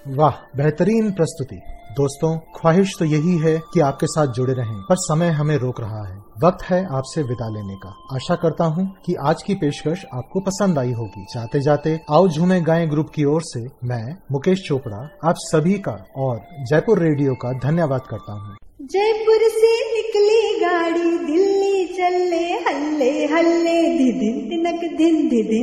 वाह, बेहतरीन प्रस्तुति। दोस्तों, ख्वाहिश तो यही है कि आपके साथ जुड़े रहें, पर समय हमें रोक रहा है। वक्त है आपसे विदा लेने का। आशा करता हूं कि आज की पेशकश आपको पसंद आई होगी। जाते जाते आओ झूमे गाएं ग्रुप की ओर से मैं मुकेश चोपड़ा आप सभी का और जयपुर रेडियो का धन्यवाद करता हूं। जयपुर से निकली गाड़ी, दिल्ली चले हल्ले हल्ले, धिदिन तिनक दिन धिदिन